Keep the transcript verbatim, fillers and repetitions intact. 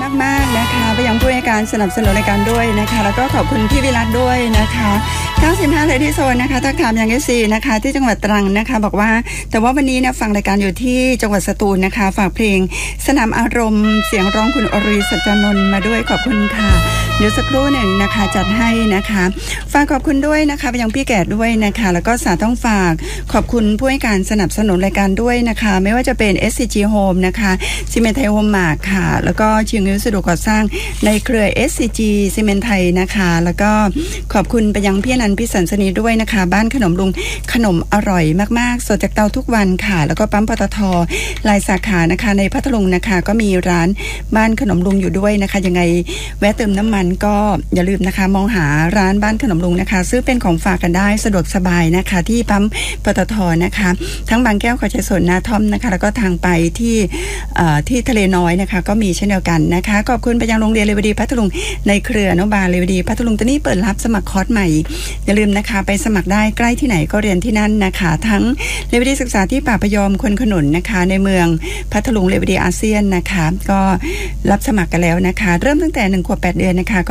มากๆนะคะไปยังผู้ให้การสนับสนุนรายการด้วยนะคะแล้วก็ขอบคุณพี่วิรัตด้วยนะคะเก้าสิบห้าเลดี้โซนนะคะทักทายยังเอฟซีนะคะที่จังหวัดตรังนะคะบอกว่าแต่ว่าวันนี้นะฟังรายการอยู่ที่จังหวัดสตูลนะคะฝากเพลงสนามอารมณ์เสียงร้องคุณอรีสัจจานนท์มาด้วยขอบคุณค่ะเดี๋ยวสักครู่หนึ่งนะคะจัดให้นะคะฝากขอบคุณด้วยนะคะไปยังพี่แก่ด้วยนะคะแล้วก็สาต้องฝากขอบคุณผู้ให้การสนับสนุนรายการด้วยนะคะไม่ว่าจะเป็น เอส ซี จี Home นะคะซีเมนต์ไทยโฮมมาร์คค่ะแล้วก็เชียงยืนสะดวกก่อสร้างในเครือ เอส ซี จี ซีเมนต์ไทยนะคะแล้วก็ขอบคุณไปยังพี่นันพี่สันสนีด้วยนะคะบ้านขนมลุงขนมอร่อยมากๆสดจากเตาทุกวันค่ะแล้วก็ปั๊มปตท.ลายสาขานะคะในพัทลุงนะคะก็มีร้านบ้านขนมลุงอยู่ด้วยนะคะยังไงแวะเติมน้ำมันก็อย่าลืมนะคะมองหาร้านบ้านขนมลุงนะคะซื้อเป็นของฝากกันได้สะดวกสบายนะคะที่ปั๊มปตท.นะคะทั้งบางแก้วขอชัยสนนาทอมนะคะแล้วก็ทางไปที่ที่ทะเลน้อยนะคะก็มีเช่นเดียวกันนะคะขอบคุณไปยังโรงเรียนเลวดีพัทลุงในเครืออนุบาลเลวดีพัทลุงตอนนี้เปิดรับสมัครคอร์สใหม่อย่าลืมนะคะไปสมัครได้ใกล้ที่ไหนก็เรียนที่นั่นนะคะทั้งเลวดีศึกษาที่ป่าพยอมคนขนุนนะคะในเมืองพัทลุงเลวดีอาเซียนนะคะก็รับสมัครกันแล้วนะคะเริ่มตั้งแต่หนึ่งขวบแปดเดือนนะคะ